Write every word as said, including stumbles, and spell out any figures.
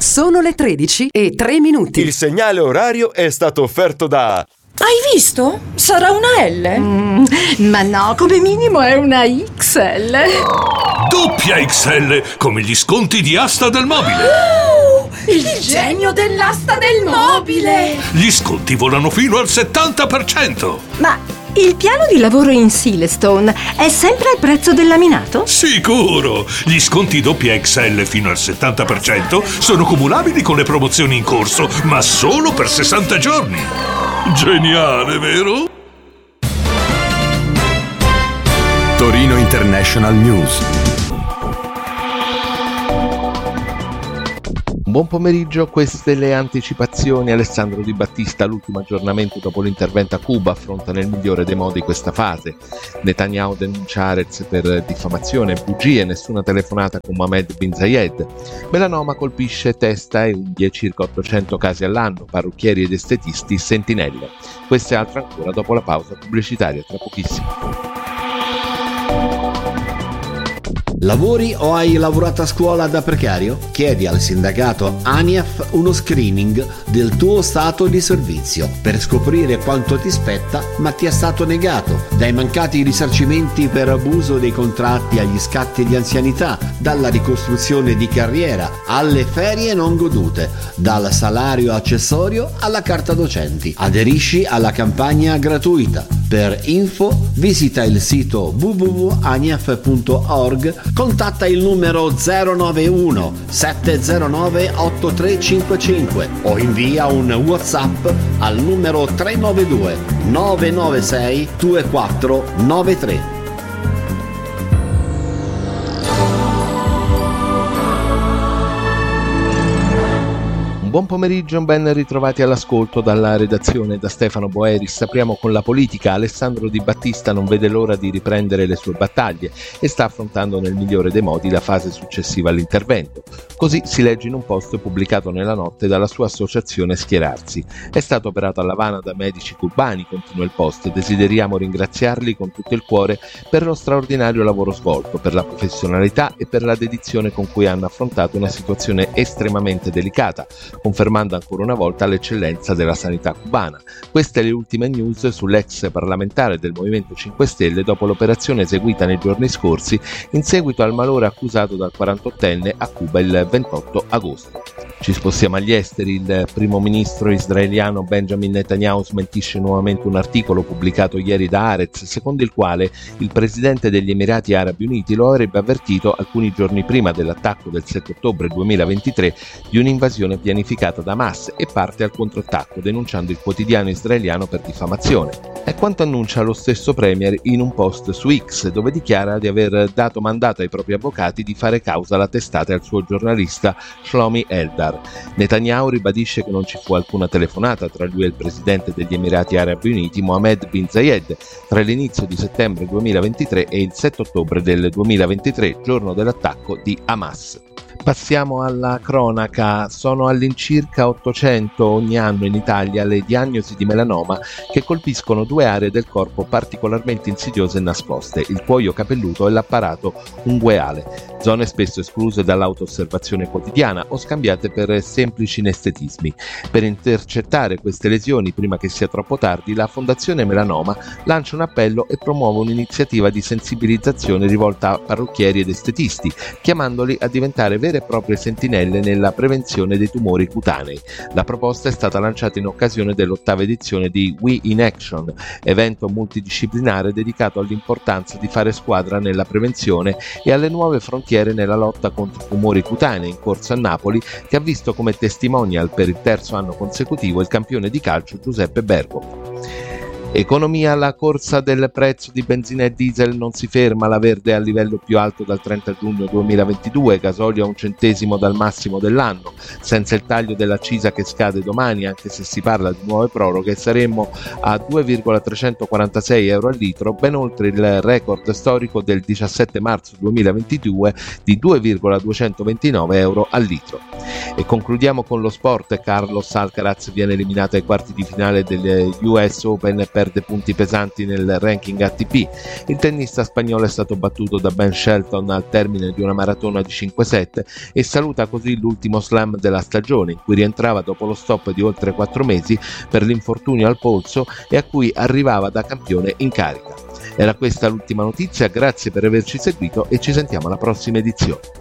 Sono le tredici e tre minuti. Il segnale orario è stato offerto da... Hai visto? Sarà una L? Mm, ma no, come minimo è una X L. Doppia X L, come gli sconti di Asta del Mobile. Oh, il, il genio dell'asta del mobile. Gli sconti volano fino al settanta per cento. Ma il piano di lavoro in Silestone è sempre al prezzo del laminato? Sicuro! Gli sconti doppia X L fino al settanta per cento sono cumulabili con le promozioni in corso, ma solo per sessanta giorni. Geniale, vero? Torino International News. Buon pomeriggio, queste le anticipazioni. Alessandro Di Battista, l'ultimo aggiornamento dopo l'intervento a Cuba, affronta nel migliore dei modi questa fase. Netanyahu denuncia Arez per diffamazione e bugie, nessuna telefonata con Mohammed bin Zayed. Melanoma colpisce testa e unghie, circa ottocento casi all'anno, parrucchieri ed estetisti sentinelle. Queste e altre ancora dopo la pausa pubblicitaria, tra pochissimo. Lavori o hai lavorato a scuola da precario? Chiedi al sindacato ANIAF uno screening del tuo stato di servizio per scoprire quanto ti spetta ma ti è stato negato, dai mancati risarcimenti per abuso dei contratti agli scatti di anzianità, dalla ricostruzione di carriera alle ferie non godute, dal salario accessorio alla carta docenti. Aderisci alla campagna gratuita. Per info visita il sito w w w punto aniaf punto org, contatta il numero zero nove uno sette zero nove otto tre cinque cinque o invia un WhatsApp al numero tre nove due nove nove sei due quattro nove tre. Buon pomeriggio, ben ritrovati all'ascolto dalla redazione da Stefano Boeris. Apriamo con la politica. Alessandro Di Battista non vede l'ora di riprendere le sue battaglie e sta affrontando nel migliore dei modi la fase successiva all'intervento. Così si legge in un post pubblicato nella notte dalla sua associazione Schierarsi. È stato operato a L'Avana da medici cubani, continua il post. Desideriamo ringraziarli con tutto il cuore per lo straordinario lavoro svolto, per la professionalità e per la dedizione con cui hanno affrontato una situazione estremamente delicata, confermando ancora una volta l'eccellenza della sanità cubana. Queste le ultime news sull'ex parlamentare del Movimento cinque Stelle dopo l'operazione eseguita nei giorni scorsi in seguito al malore accusato dal quarantottenne a Cuba il ventotto agosto. Ci spostiamo agli esteri. Il primo ministro israeliano Benjamin Netanyahu smentisce nuovamente un articolo pubblicato ieri da Haaretz, secondo il quale il presidente degli Emirati Arabi Uniti lo avrebbe avvertito alcuni giorni prima dell'attacco del sette ottobre duemilaventitré di un'invasione pianificata da Hamas, e parte al contrattacco denunciando il quotidiano israeliano per diffamazione. È quanto annuncia lo stesso premier in un post su X, dove dichiara di aver dato mandato ai propri avvocati di fare causa alla testata e al suo giornalista Shlomi Eldar. Netanyahu ribadisce che non ci fu alcuna telefonata tra lui e il presidente degli Emirati Arabi Uniti Mohammed bin Zayed tra l'inizio di settembre duemilaventitré e il sette ottobre del duemilaventitré, giorno dell'attacco di Hamas. Passiamo alla cronaca. Sono all'incirca ottocento ogni anno in Italia le diagnosi di melanoma che colpiscono due aree del corpo particolarmente insidiose e nascoste, il cuoio capelluto e l'apparato ungueale, zone spesso escluse dall'auto-osservazione quotidiana o scambiate per semplici nestetismi. Per intercettare queste lesioni prima che sia troppo tardi, la Fondazione Melanoma lancia un appello e promuove un'iniziativa di sensibilizzazione rivolta a parrucchieri ed estetisti, chiamandoli a diventare vere e proprie sentinelle nella prevenzione dei tumori cutanei. La proposta è stata lanciata in occasione dell'ottava edizione di We in Action, evento multidisciplinare dedicato all'importanza di fare squadra nella prevenzione e alle nuove frontiere nella lotta contro tumori cutanei, in corso a Napoli, che ha visto come testimonial per il terzo anno consecutivo il campione di calcio Giuseppe Bergomi. Economia. La corsa del prezzo di benzina e diesel non si ferma, la verde è al livello più alto dal trenta giugno duemilaventidue, gasolio a un centesimo dal massimo dell'anno, senza il taglio dell'accisa che scade domani, anche se si parla di nuove proroghe, saremmo a due virgola trecentoquarantasei euro al litro, ben oltre il record storico del diciassette marzo duemilaventidue di due virgola duecentoventinove euro al litro. E concludiamo con lo sport. Carlos Alcaraz viene eliminato ai quarti di finale delle U S Open per perde punti pesanti nel ranking A T P. Il tennista spagnolo è stato battuto da Ben Shelton al termine di una maratona di cinque set e saluta così l'ultimo slam della stagione, in cui rientrava dopo lo stop di oltre quattro mesi per l'infortunio al polso e a cui arrivava da campione in carica. Era questa l'ultima notizia, grazie per averci seguito e ci sentiamo alla prossima edizione.